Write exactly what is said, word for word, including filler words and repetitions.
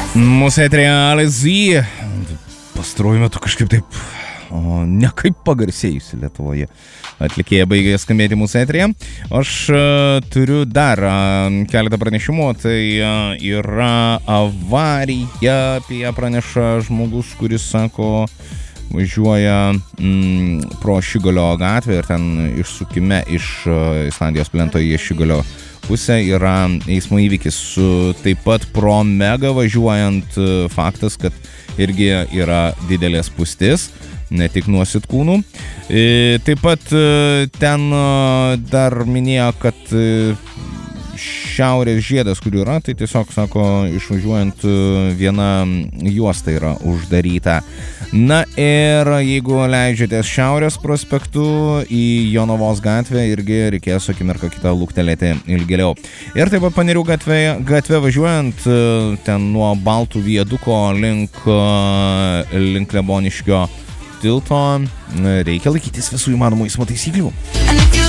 Mūsų etrializija pastaruoju metu kažkaip taip o, nekaip pagarsėjusi Lietuvoje. Atlikėja baigė skambėti mūsų etrija. Aš uh, turiu dar uh, keletą pranešimų. Tai uh, yra avarija, apie ją praneša žmogus, kuris sako, važiuoja mm, pro Šigalio gatvę ir ten išsukime iš uh, Islandijos plento į Šigalio pusę yra eismo įvykis. Taip pat pro Megą važiuojant faktas, kad irgi yra didelė spūstis, ne tik nuo Sitkūnų. Taip pat ten dar minėjo, kad šiaurės žiedas, kur yra, tai tiesiog, sako, išvažiuojant viena juosta yra uždaryta. Na ir jeigu leidžiatės Šiaurės prospektu į Jonavos gatvę, irgi reikės akimirką kitą luktelėti ilgėliau. Ir taip pat Panerių gatvė, gatvė važiuojant ten nuo Baltų viaduko link, link Kleboniškio tilto reikia laikytis visų įmanomų eismo taisyklių.